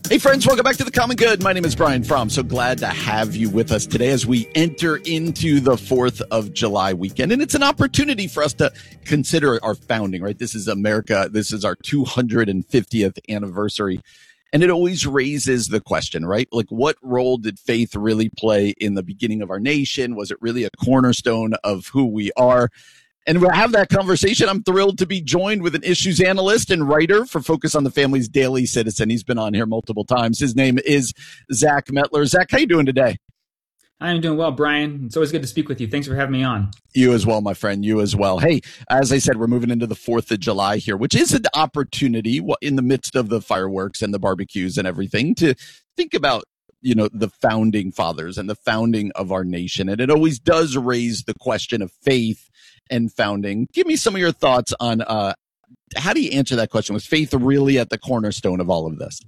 Hey friends, welcome back to The Common Good. My name is Brian Fromm. So glad to have you with us today as we enter into the 4th of July weekend. And it's an opportunity for us to consider our founding, right? This is America. This is our 250th anniversary. And it always raises the question, right? Like, what role did faith really play in the beginning of our nation? Was it really a cornerstone of who we are? And we'll have that conversation. I'm thrilled to be joined with an issues analyst and writer for Focus on the Family's Daily Citizen. He's been on here multiple times. His name is Zach Mettler. Zach, how you doing today? I'm doing well, Brian. It's always good to speak with you. Thanks for having me on. You as well, my friend. You as well. Hey, as I said, we're moving into the 4th of July here, which is an opportunity in the midst of the fireworks and the barbecues and everything to think about, you know, the founding fathers and the founding of our nation. And it always does raise the question of faith and founding. Give me some of your thoughts on how do you answer that question? Was faith really at the cornerstone of all of this?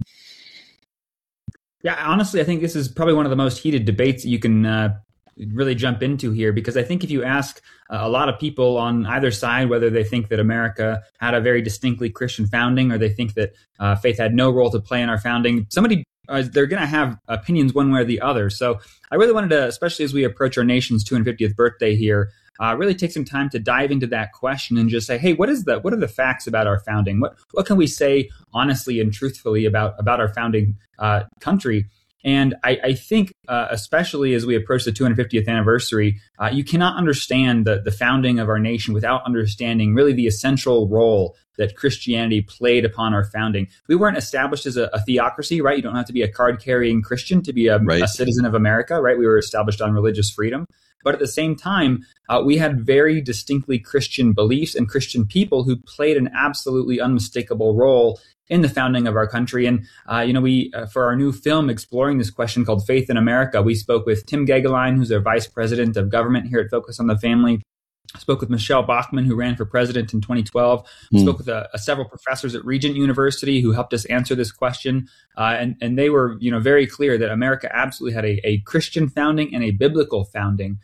Yeah, honestly, I think this is probably one of the most heated debates that you can really jump into here, because I think if you ask a lot of people on either side whether they think that America had a very distinctly Christian founding or they think that faith had no role to play in our founding, they're going to have opinions one way or the other. So I really wanted to, especially as we approach our nation's 250th birthday here, really take some time to dive into that question and just say, hey, what are the facts about our founding? What can we say honestly and truthfully about our founding country? And I think, especially as we approach the 250th anniversary, you cannot understand the founding of our nation without understanding really the essential role that Christianity played upon our founding. We weren't established as a theocracy, right? You don't have to be a card-carrying Christian to be a citizen of America, right? We were established on religious freedom. But at the same time, we had very distinctly Christian beliefs and Christian people who played an absolutely unmistakable role in the founding of our country. And, we, for our new film exploring this question called Faith in America, we spoke with Tim Gagelein, who's our vice president of government here at Focus on the Family. Spoke with Michelle Bachmann, who ran for president in 2012. Spoke with several professors at Regent University who helped us answer this question. And they were, very clear that America absolutely had a Christian founding and a biblical founding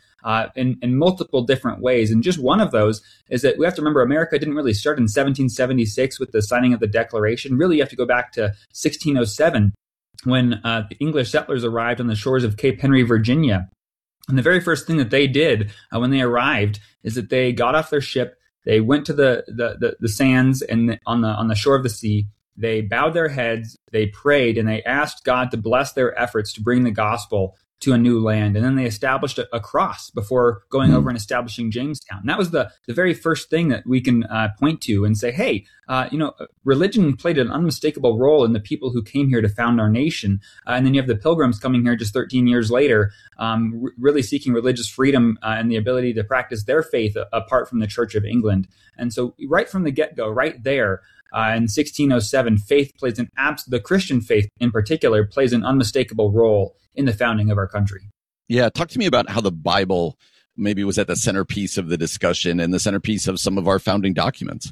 in multiple different ways. And just one of those is that we have to remember America didn't really start in 1776 with the signing of the Declaration. Really, you have to go back to 1607 when the English settlers arrived on the shores of Cape Henry, Virginia. And the very first thing that they did when they arrived is that they got off their ship, they went to the sands and on the shore of the sea, they bowed their heads, they prayed, and they asked God to bless their efforts to bring the gospel to a new land. And then they established a cross before going over and establishing Jamestown. And that was the very first thing that we can point to and say, hey, religion played an unmistakable role in the people who came here to found our nation. And then you have the Pilgrims coming here just 13 years later, really seeking religious freedom and the ability to practice their faith apart from the Church of England. And so right from the get-go, right there, in 1607, faith plays the Christian faith in particular plays an unmistakable role in the founding of our country. Yeah, talk to me about how the Bible maybe was at the centerpiece of the discussion and the centerpiece of some of our founding documents.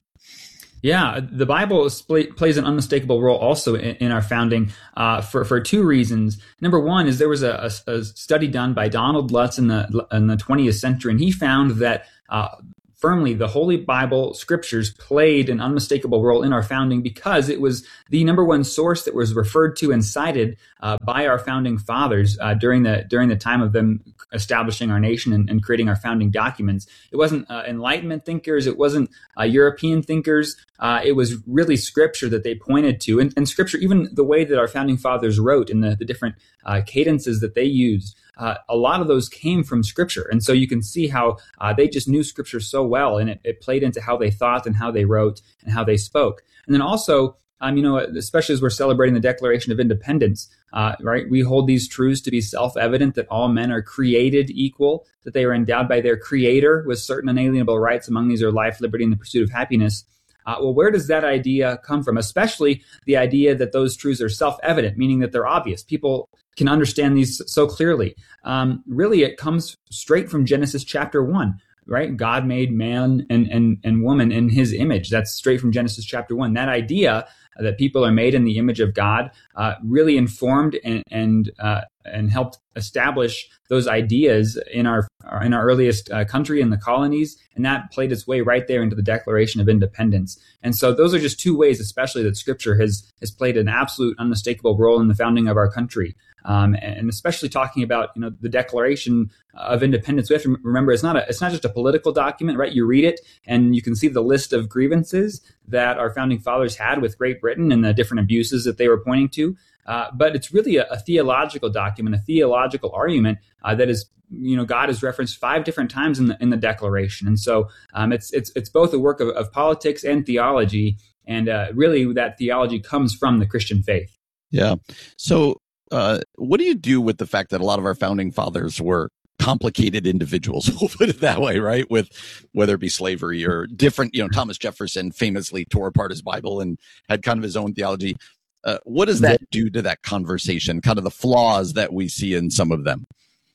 Yeah, the Bible plays an unmistakable role also in our founding for two reasons. Number one is there was a study done by Donald Lutz in the 20th century, and he found that firmly, the Holy Bible scriptures played an unmistakable role in our founding because it was the number one source that was referred to and cited by our founding fathers during the time of them establishing our nation and creating our founding documents. It wasn't Enlightenment thinkers. It wasn't European thinkers. It was really scripture that they pointed to. And scripture, even the way that our founding fathers wrote and the different cadences that they used, a lot of those came from scripture. And so you can see how they just knew scripture so well, and it played into how they thought and how they wrote and how they spoke. And then also, especially as we're celebrating the Declaration of Independence, right? We hold these truths to be self-evident that all men are created equal, that they are endowed by their creator with certain unalienable rights. Among these are life, liberty, and the pursuit of happiness. Well, where does that idea come from? Especially the idea that those truths are self-evident, meaning that they're obvious. People can understand these so clearly. Really, it comes straight from Genesis chapter 1, right? God made man and woman in his image. That's straight from Genesis chapter 1. That idea that people are made in the image of God really informed and and helped establish those ideas in our earliest country in the colonies, and that played its way right there into the Declaration of Independence. And so those are just two ways, especially, that Scripture has played an absolute, unmistakable role in the founding of our country. And especially talking about the Declaration of Independence, we have to remember it's not just a political document, right? You read it and you can see the list of grievances that our founding fathers had with Great Britain and the different abuses that they were pointing to. But it's really a theological document, a theological argument that is, God is referenced 5 different times in the Declaration, and so it's both a work of politics and theology, and really that theology comes from the Christian faith. Yeah. So, what do you do with the fact that a lot of our founding fathers were complicated individuals? We'll put it that way, right? With whether it be slavery or different, Thomas Jefferson famously tore apart his Bible and had kind of his own theology. What does that do to that conversation, kind of the flaws that we see in some of them?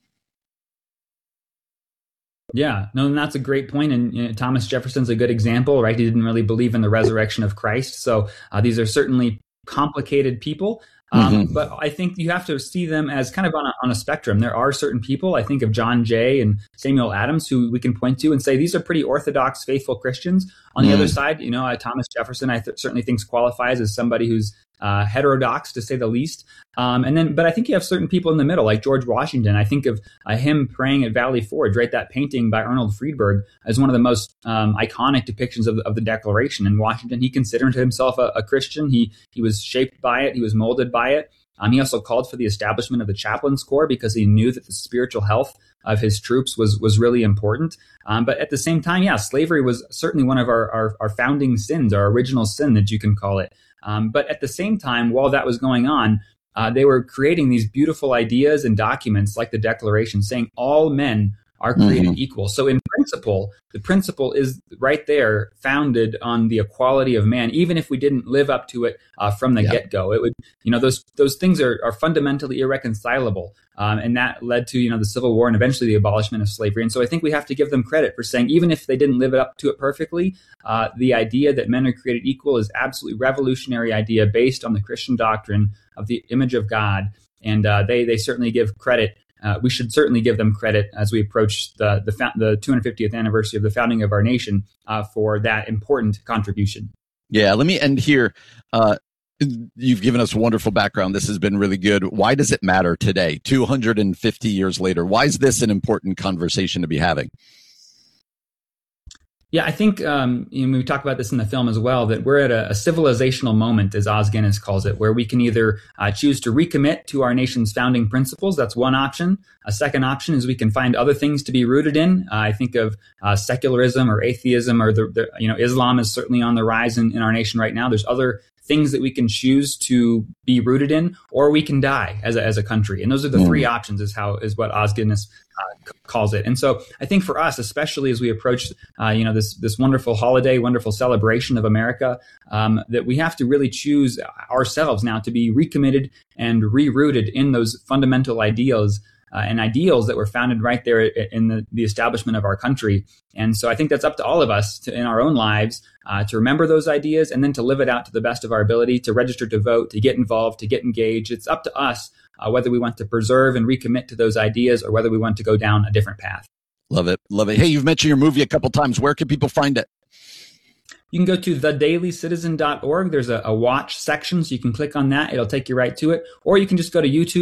Yeah, no, and that's a great point. And Thomas Jefferson's a good example, right? He didn't really believe in the resurrection of Christ. So these are certainly complicated people. But I think you have to see them as kind of on a spectrum. There are certain people, I think of John Jay and Samuel Adams, who we can point to and say these are pretty orthodox, faithful Christians. On the other side, Thomas Jefferson, I certainly think qualifies as somebody who's heterodox, to say the least. But I think you have certain people in the middle, like George Washington. I think of him praying at Valley Forge, right? That painting by Arnold Friedberg as one of the most iconic depictions of the Declaration. In Washington, he considered himself a Christian. He was shaped by it. He was molded by it. He also called for the establishment of the chaplain's corps because he knew that the spiritual health of his troops was really important. But at the same time, slavery was certainly one of our founding sins, our original sin that you can call it. But at the same time, while that was going on, they were creating these beautiful ideas and documents like the Declaration saying all men are created equal. So in principle, the principle is right there founded on the equality of man, even if we didn't live up to it from the get-go. It would, those things are fundamentally irreconcilable. And that led to, the Civil War and eventually the abolishment of slavery. And so I think we have to give them credit for saying, even if they didn't live up to it perfectly, the idea that men are created equal is absolutely revolutionary idea based on the Christian doctrine of the image of God. And they certainly give credit. We should certainly give them credit as we approach the 250th anniversary of the founding of our nation for that important contribution. Yeah, let me end here. You've given us a wonderful background. This has been really good. Why does it matter today, 250 years later? Why is this an important conversation to be having? Yeah, I think we talk about this in the film as well, that we're at a civilizational moment, as Os Guinness calls it, where we can either choose to recommit to our nation's founding principles. That's one option. A second option is we can find other things to be rooted in. I think of secularism or atheism, or Islam is certainly on the rise in our nation right now. There's other things that we can choose to be rooted in, or we can die as a country. And those are the three options is what Os Guinness calls it. And so I think for us, especially as we approach, this wonderful holiday, wonderful celebration of America, that we have to really choose ourselves now to be recommitted and rerooted in those fundamental ideals and ideals that were founded right there in the establishment of our country. And so I think that's up to all of us in our own lives to remember those ideas and then to live it out to the best of our ability, to register to vote, to get involved, to get engaged. It's up to us whether we want to preserve and recommit to those ideas or whether we want to go down a different path. Love it. Love it. Hey, you've mentioned your movie a couple times. Where can people find it? You can go to theDailyCitizen.org. There's a watch section, so you can click on that. It'll take you right to it. Or you can just go to YouTube